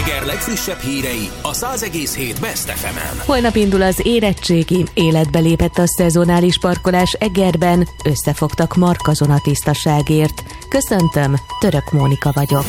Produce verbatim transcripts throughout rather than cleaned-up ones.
Eger legfrissebb hírei a száz egész hét Best ef emen. Holnap indul az érettségi, életbe lépett a szezonális parkolás Egerben, összefogtak Markazon a tisztaságért. Köszöntöm, Török Mónika vagyok.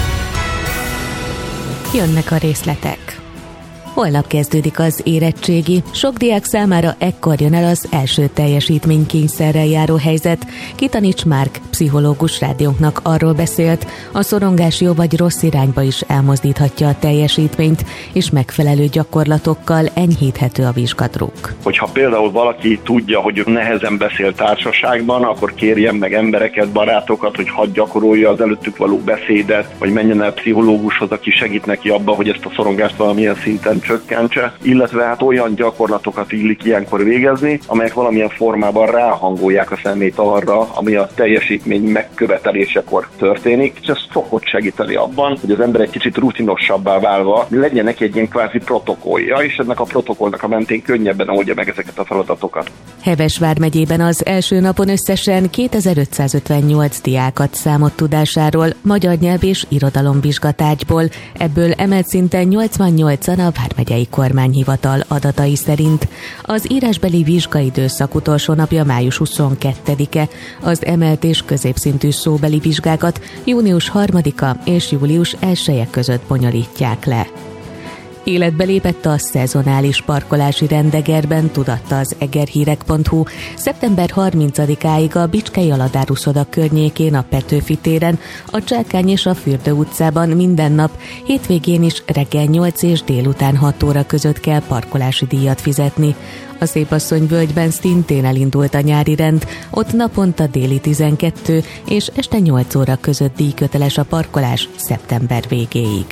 Jönnek a részletek. Holnap kezdődik az érettségi. Sok diák számára ekkor jön el az első teljesítménykényszerrel járó helyzet. Kitanics Márk, pszichológus rádiónknak arról beszélt, a szorongás jó vagy rossz irányba is elmozdíthatja a teljesítményt, és megfelelő gyakorlatokkal enyhíthető a vizsgadruk. Hogyha például valaki tudja, hogy nehezen beszél társaságban, akkor kérjen meg embereket, barátokat, hogy hadd gyakorolja az előttük való beszédet, vagy menjen el pszichológushoz, aki segít neki abban, hogy ezt a szorongást valamilyen szinten csökkentse, illetve hát olyan gyakorlatokat illik ilyenkor végezni, amelyek valamilyen formában ráhangolják a szemét arra, ami a teljesítmény megkövetelésekor történik, és ez szokott segíteni abban, hogy az ember egy kicsit rutinosabbá válva legyen neki egy ilyen kvázi protokollja, és ennek a protokollnak a mentén könnyebben oldja meg ezeket a feladatokat. Heves vármegyében az első napon összesen kétezer-ötszázötvennyolc diákat számolt tudásáról magyar nyelv és irodalomvizsgatárgyból, ebből emelt szinten nyolcvannyolcan a vármegyei kormányhivatal adatai szerint. Az írásbeli vizsgaidőszak utolsó napja május huszonkettedike, az emelt és középszintű szóbeli vizsgákat június harmadika és július elseje között bonyolítják le. Életbe lépett a szezonális parkolási rend Egerben, tudatta az egerhírek pont hu. szeptember harmincadikáig a Bicskei Aladár uszoda környékén, a Petőfi téren, a Csákány és a Fürdő utcában minden nap, hétvégén is reggel nyolc és délután hat óra között kell parkolási díjat fizetni. A Szépasszonyvölgyben szintén elindult a nyári rend, ott naponta déli tizenkettő és este nyolc óra között díjköteles a parkolás szeptember végéig.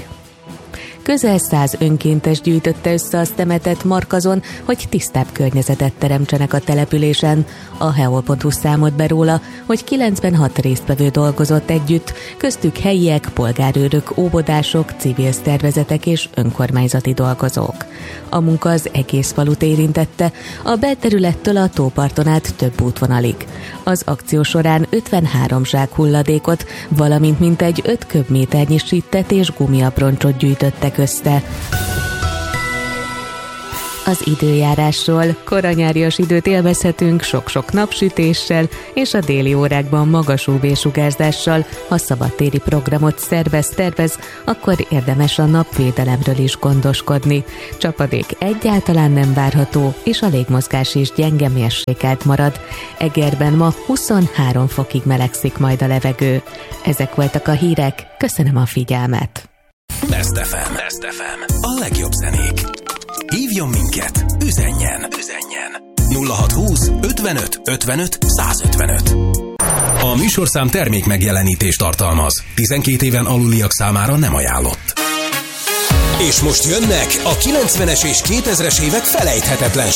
Közel száz önkéntes gyűjtötte össze a temetet Markazon, hogy tisztább környezetet teremtsenek a településen. A heol pont hu számolt be róla, hogy kilencvenhat résztvevő dolgozott együtt, köztük helyiek, polgárőrök, óvodások, civil szervezetek és önkormányzati dolgozók. A munka az egész falut érintette, a belterülettől a tóparton át több útvonalig. Az akció során ötvenhárom zsák hulladékot, valamint mintegy öt köbméternyi sittet és gumiabroncsot gyűjtöttek össze. Az időjárásról: koranyárias időt élvezhetünk sok-sok napsütéssel és a déli órákban magas ú vé-sugárzással. Ha szabadtéri programot szervez, tervez, akkor érdemes a napvédelemről is gondoskodni. Csapadék egyáltalán nem várható, és a légmozgás is gyenge mérsékelt marad. Egerben ma huszonhárom fokig melegszik majd a levegő. Ezek voltak a hírek, köszönöm a figyelmet. Best ef em. Best ef em. A legjobb zenék. Hívjon minket, üzenjen, üzenjen. nulla hat húsz ötvenöt ötvenöt százötvenöt. A műsorszám termék megjelenítést tartalmaz. tizenkét éven aluliak számára nem ajánlott. És most jönnek a kilencvenes és kétezres évek felejthetetlen